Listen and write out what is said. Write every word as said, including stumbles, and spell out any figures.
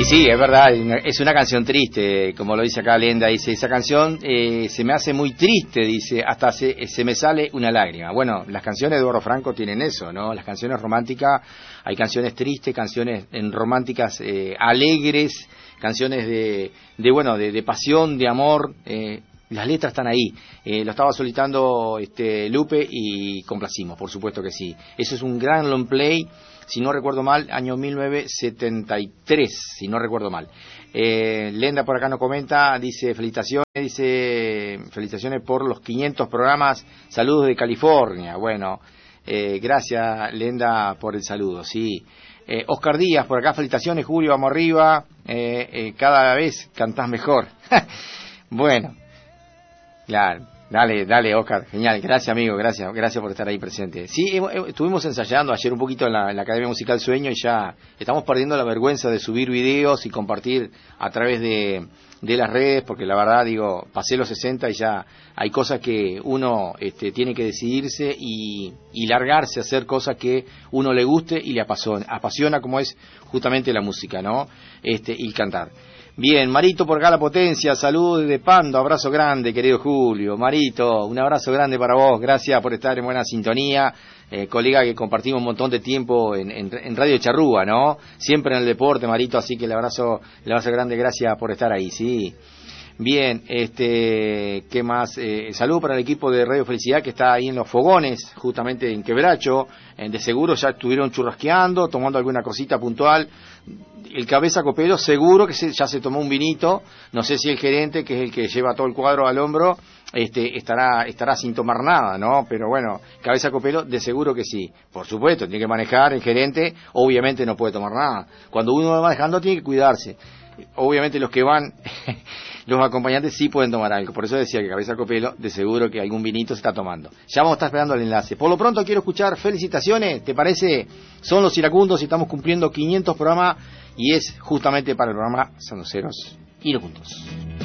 sí, es verdad, es una canción triste, como lo dice acá Lenda, dice, esa canción eh, se me hace muy triste, dice, hasta se, se me sale una lágrima. Bueno, las canciones de Eduardo Franco tienen eso, ¿no? Las canciones románticas, hay canciones tristes, canciones en románticas eh, alegres, canciones de, de bueno, de, de pasión, de amor, eh, las letras están ahí. Eh, lo estaba solicitando este, Lupe y complacimos, por supuesto que sí. Eso es un gran long play, si no recuerdo mal, año mil novecientos setenta y tres, si no recuerdo mal. Eh, Lenda por acá nos comenta, dice felicitaciones, dice felicitaciones por los quinientos programas, saludos de California. Bueno, eh, gracias Lenda por el saludo, sí. Eh, Oscar Díaz por acá, felicitaciones Julio, vamos arriba, eh, eh, cada vez cantás mejor. Bueno. Claro, dale, dale, Oscar, genial, gracias amigo, gracias, gracias por estar ahí presente. Sí, eh, eh, estuvimos ensayando ayer un poquito en la, en la Academia Musical Sueño y ya estamos perdiendo la vergüenza de subir videos y compartir a través de, de las redes, porque la verdad, digo, pasé los sesenta y ya hay cosas que uno este, tiene que decidirse y, y largarse a hacer cosas que uno le guste y le apasiona, apasiona como es justamente la música, ¿no? Este, y cantar. Bien, Marito por acá la potencia, saludos desde Pando, abrazo grande, querido Julio. Marito, un abrazo grande para vos, gracias por estar en buena sintonía, eh, colega que compartimos un montón de tiempo en, en, en Radio Charrúa, ¿no? Siempre en el deporte, Marito, así que el abrazo, el abrazo grande, gracias por estar ahí, sí. Bien, este, ¿qué más? Eh, saludo para el equipo de Radio Felicidad que está ahí en los fogones, justamente en Quebracho, eh, de seguro ya estuvieron churrasqueando, tomando alguna cosita puntual. El cabeza Copelo seguro que se, ya se tomó un vinito, no sé si el gerente, que es el que lleva todo el cuadro al hombro, este, estará, estará sin tomar nada, ¿no? Pero bueno, cabeza Copelo de seguro que sí. Por supuesto, tiene que manejar el gerente, obviamente no puede tomar nada. Cuando uno va manejando tiene que cuidarse. Obviamente los que van, los acompañantes sí pueden tomar algo, por eso decía que cabeza Copelo, de seguro que algún vinito se está tomando. Ya vamos a estar esperando el enlace. Por lo pronto quiero escuchar felicitaciones, ¿te parece? Son los iracundos y estamos cumpliendo quinientos programas y es justamente para el programa Sandoceros Iracundos.